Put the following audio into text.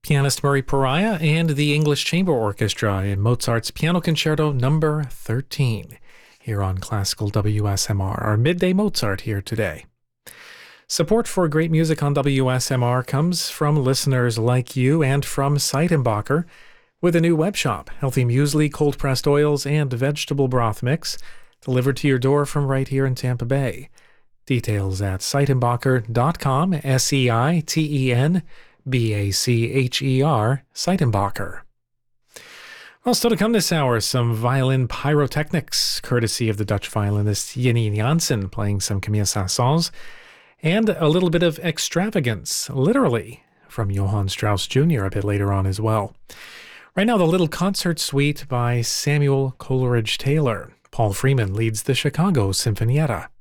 Pianist Murray Pariah and the English Chamber Orchestra in Mozart's Piano Concerto No. 13 here on Classical WSMR. Our Midday Mozart here today. Support for great music on WSMR comes from listeners like you and from Seitenbacher with a new web shop, healthy muesli, cold-pressed oils, and vegetable broth mix delivered to your door from right here in Tampa Bay. Details at Seitenbacher.com, Seitenbacher, Seitenbacher. Well, still to come this hour, some violin pyrotechnics, courtesy of the Dutch violinist Janine Jansen, playing some Camille Saint-Saëns, and a little bit of extravagance, literally, from Johann Strauss Jr. a bit later on as well. Right now, the Little Concert Suite by Samuel Coleridge Taylor. Paul Freeman leads the Chicago Sinfonietta.